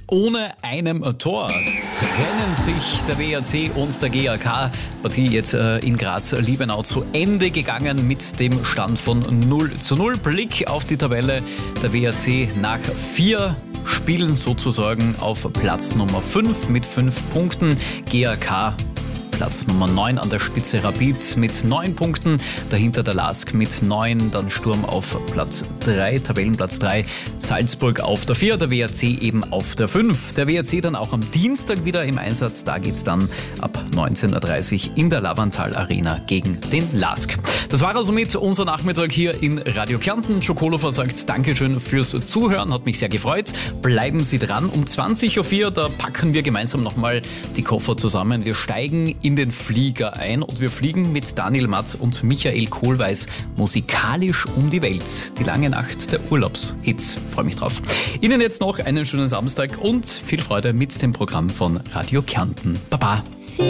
ohne einem Tor trennen sich der WRC und der GAK. Partie jetzt in Graz-Liebenau zu Ende gegangen mit dem Stand von 0:0. Blick auf die Tabelle. Der WRC nach 4 Spielen sozusagen auf Platz Nummer 5 mit 5 Punkten. GAK Platz Nummer 9 an der Spitze, Rapid mit 9 Punkten, dahinter der LASK mit 9, dann Sturm auf Platz 3, Tabellenplatz 3, Salzburg auf der 4, der WRC eben auf der 5. Der WRC dann auch am Dienstag wieder im Einsatz, da geht's dann ab 19:30 Uhr in der Lavantal Arena gegen den LASK. Das war also mit unser Nachmittag hier in Radio Kärnten. Joe Kolofer sagt Dankeschön fürs Zuhören, hat mich sehr gefreut. Bleiben Sie dran, um 20:04 Uhr, da packen wir gemeinsam nochmal die Koffer zusammen. Wir steigen in den Flieger ein und wir fliegen mit Daniel Matt und Michael Kohlweis musikalisch um die Welt. Die lange Nacht der Urlaubshits. Freue mich drauf. Ihnen jetzt noch einen schönen Samstag und viel Freude mit dem Programm von Radio Kärnten. Baba!